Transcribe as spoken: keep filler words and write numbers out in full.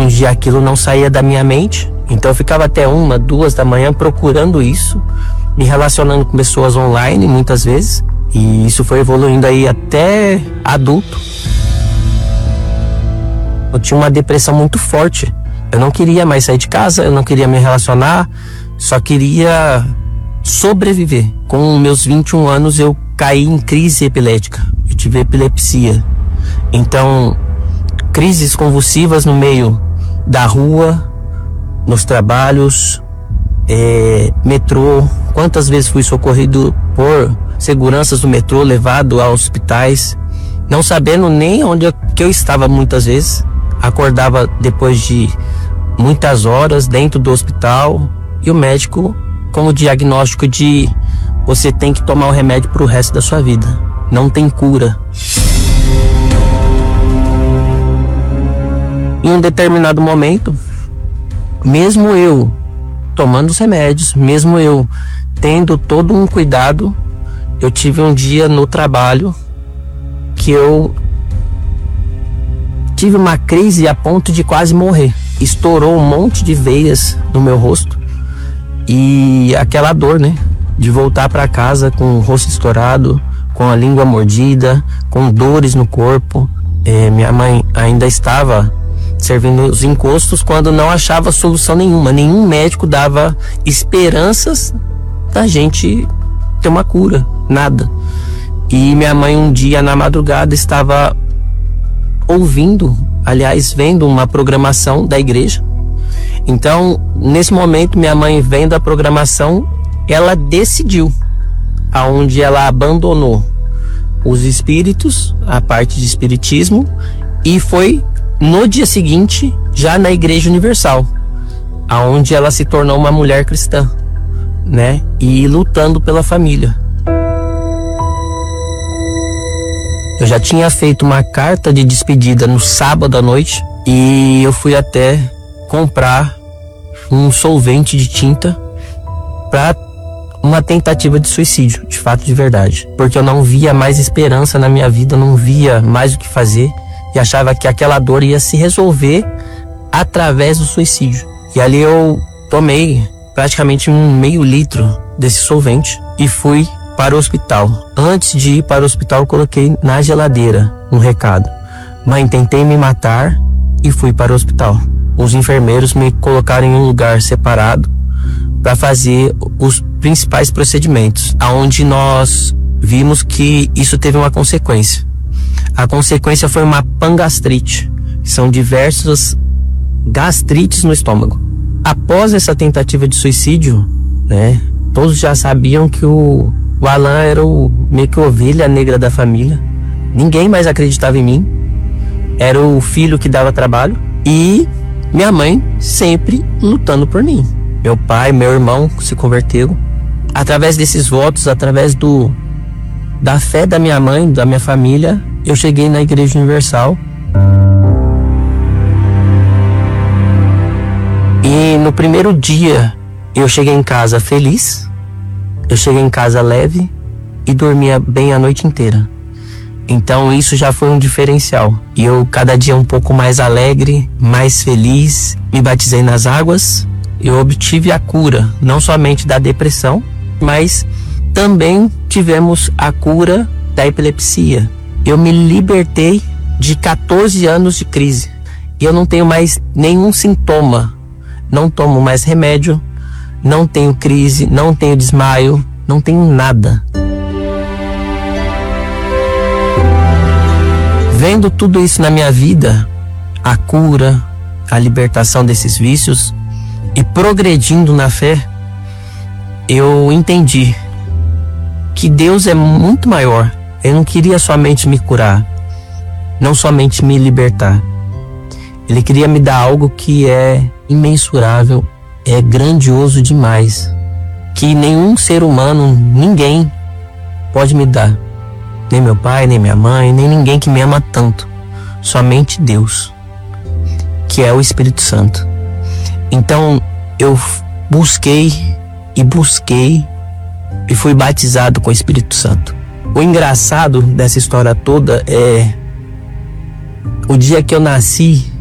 onde aquilo não saía da minha mente. Então eu ficava até uma, duas da manhã procurando isso, me relacionando com pessoas online muitas vezes, e isso foi evoluindo aí até adulto. Eu tinha uma depressão muito forte. Eu não queria mais sair de casa, eu não queria me relacionar, só queria sobreviver. Com meus vinte e um anos eu caí em crise epilética, eu tive epilepsia. Então, crises convulsivas no meio da rua, nos trabalhos, é, metrô. Quantas vezes fui socorrido por seguranças do metrô, levado a hospitais, não sabendo nem onde eu, que eu estava muitas vezes. Acordava depois de muitas horas dentro do hospital e o médico com o diagnóstico de você tem que tomar o remédio pro resto da sua vida, não tem cura. Em um determinado momento, mesmo eu tomando os remédios, mesmo eu tendo todo um cuidado, eu tive um dia no trabalho que eu tive uma crise a ponto de quase morrer. Estourou um monte de veias no meu rosto e aquela dor, né, de voltar para casa com o rosto estourado, com a língua mordida, com dores no corpo. É, minha mãe ainda estava servindo os encostos quando não achava solução nenhuma. Nenhum médico dava esperanças da gente ter uma cura, nada. E minha mãe um dia na madrugada estava ouvindo, aliás, vendo uma programação da igreja. Então, nesse momento, minha mãe vendo a programação, ela decidiu, aonde ela abandonou os espíritos, a parte de espiritismo, e foi no dia seguinte, já na Igreja Universal, aonde ela se tornou uma mulher cristã, né? E lutando pela família. Eu já tinha feito uma carta de despedida no sábado à noite e eu fui até comprar um solvente de tinta para uma tentativa de suicídio, de fato, de verdade. Porque eu não via mais esperança na minha vida, não via mais o que fazer e achava que aquela dor ia se resolver através do suicídio. E ali eu tomei praticamente um meio litro desse solvente e fui para o hospital. Antes de ir para o hospital, eu coloquei na geladeira um recado: mãe, tentei me matar e fui para o hospital. Os enfermeiros me colocaram em um lugar separado para fazer os principais procedimentos, aonde nós vimos que isso teve uma consequência. A consequência foi uma pangastrite, que são diversas gastrites no estômago. Após essa tentativa de suicídio, né, todos já sabiam que o O Alan era o, meio que a ovelha negra da família. Ninguém mais acreditava em mim. Era o filho que dava trabalho. E minha mãe sempre lutando por mim. Meu pai, meu irmão se converteu. Através desses votos, através do da fé da minha mãe, da minha família, eu cheguei na Igreja Universal. E no primeiro dia, eu cheguei em casa feliz. Eu cheguei em casa leve e dormia bem a noite inteira. Então isso já foi um diferencial. E eu cada dia um pouco mais alegre, mais feliz. Me batizei nas águas. Eu obtive a cura, não somente da depressão, mas também tivemos a cura da epilepsia. Eu me libertei de quatorze anos de crise. E eu não tenho mais nenhum sintoma. Não tomo mais remédio. Não tenho crise, não tenho desmaio, não tenho nada. Vendo tudo isso na minha vida, a cura, a libertação desses vícios e progredindo na fé, eu entendi que Deus é muito maior. Ele não queria somente me curar, não somente me libertar. Ele queria me dar algo que é imensurável, é grandioso demais, que nenhum ser humano, ninguém pode me dar. Nem meu pai, nem minha mãe, nem ninguém que me ama tanto. Somente Deus, que é o Espírito Santo. Então eu busquei e busquei e fui batizado com o Espírito Santo. O engraçado dessa história toda é o dia que eu nasci,